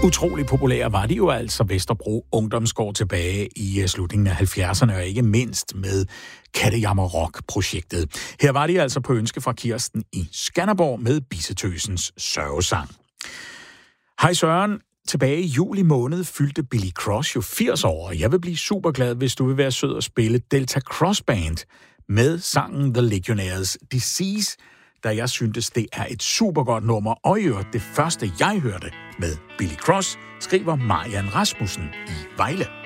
Utrolig populære var de jo altså, Vesterbro Ungdomsgård, tilbage i slutningen af 70'erne, og ikke mindst med Kattejammer Rock-projektet. Her var de altså på ønske fra Kirsten i Skanderborg med Bissetøsens sørgesang. Hej Søren. Tilbage i juli måned fyldte Billy Cross jo 80 år, og jeg vil blive super glad, hvis du vil være sød og spille Delta Cross Band med sangen The Legionnaires' Disease, da jeg syntes, det er et super godt nummer, og i øvrigt det første, jeg hørte med Billy Cross, skriver Marian Rasmussen i Vejle.